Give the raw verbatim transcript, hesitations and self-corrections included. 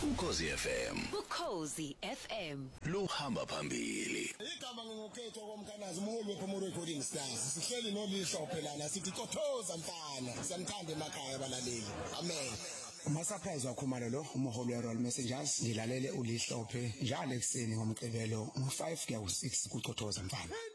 Ukhozi F M. Ukhozi F M. Luhamba phambili. Igama ngingukhetho komkanazi umholi wePhomo Recording Stars. Sihleli noLihlo phelana sithi Tothoza mfana. Siyanthanda emakhaya abalaleli. Amen. Umasurprise wakhumalo lo umholi weRoyal Messengers ngilalele uLihlophe njalo ekseni ngomgqibelo ngo five kuya ku six kuTothoza mfana.